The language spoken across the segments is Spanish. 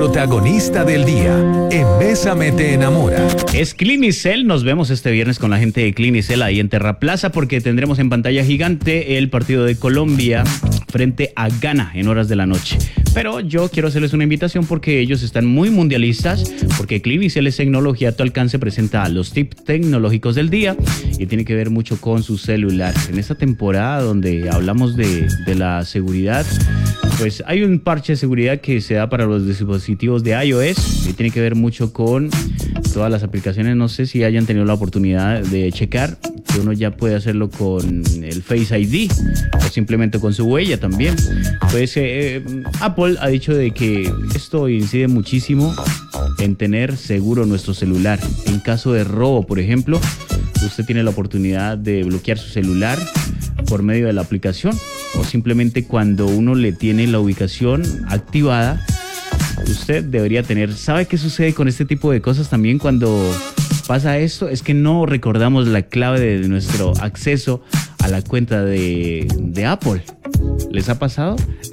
protagonista del día en Bésame te enamora. Es Clinicel, nos vemos este viernes con la gente de Clinicel ahí en Terraplaza porque tendremos en pantalla gigante el partido de Colombia frente a Ghana en horas de la noche. Pero yo quiero hacerles una invitación porque ellos están muy mundialistas, porque Clinicel es tecnología a tu alcance, presenta los tips tecnológicos del día y tiene que ver mucho con su celular. En esta temporada donde hablamos de la seguridad, pues hay un parche de seguridad que se da para los dispositivos de iOS y tiene que ver mucho con todas las aplicaciones. No sé si hayan tenido la oportunidad de checar que uno ya puede hacerlo con el Face ID o simplemente con su huella también. Pues Apple ha dicho de que esto incide muchísimo en tener seguro nuestro celular. En caso de robo, por ejemplo, usted tiene la oportunidad de bloquear su celular por medio de la aplicación o simplemente cuando uno le tiene la ubicación activada. Usted debería tener... ¿Sabe qué sucede con este tipo de cosas también cuando pasa esto? Es que no recordamos la clave de nuestro acceso a la cuenta de Apple. ¿Les ha pasado?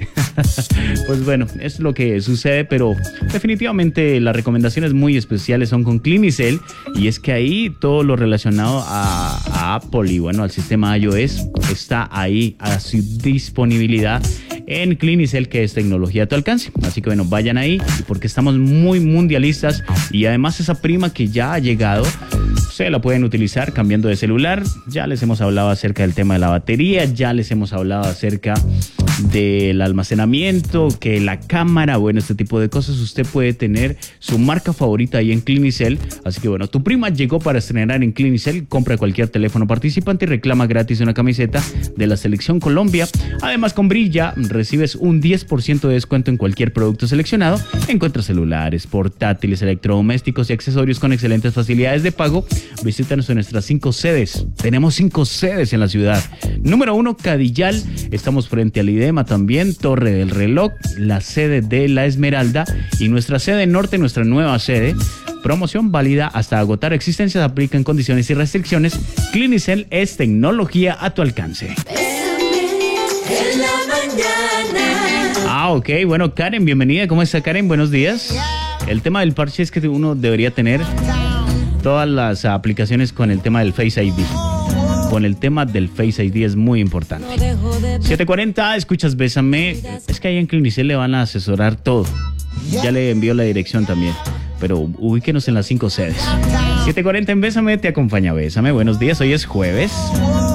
Pues bueno, es lo que sucede, pero definitivamente las recomendaciones muy especiales son con Clinicel y es que ahí todo lo relacionado a Apple y bueno, al sistema iOS está ahí a su disponibilidad en Clinicel, que es tecnología a tu alcance. Así que bueno, vayan ahí porque estamos muy mundialistas y además esa prima que ya ha llegado se la pueden utilizar cambiando de celular. Ya les hemos hablado acerca del tema de la batería, ya les hemos hablado acerca del almacenamiento, que la cámara, bueno, este tipo de cosas. Usted puede tener su marca favorita ahí en Clinicel. Así que bueno, tu prima llegó para estrenar en Clinicel. Compra cualquier teléfono participante y reclama gratis una camiseta de la Selección Colombia. Además, con Brilla recibes un 10% de descuento en cualquier producto seleccionado. Encuentra celulares, portátiles, electrodomésticos y accesorios con excelentes facilidades de pago. Visítanos en nuestras 5 sedes. Tenemos 5 sedes en la ciudad. Número 1, Cadillal. Estamos frente al IDEMA también, Torre del Reloj, la sede de La Esmeralda y nuestra sede norte, nuestra nueva sede. Promoción válida hasta agotar existencias, aplica en condiciones y restricciones. Clinicel es tecnología a tu alcance. Ok, bueno, Karen, bienvenida. ¿Cómo está, Karen? Buenos días. El tema del parche es que uno debería tener todas las aplicaciones con el tema del Face ID. Con el tema del Face ID es muy importante. 7:40, escuchas Bésame. Es que ahí en Clinicel le van a asesorar todo. Ya le envío la dirección también. Pero ubíquenos en las 5 sedes. 7:40 en Bésame, te acompaña Bésame. Buenos días, hoy es jueves.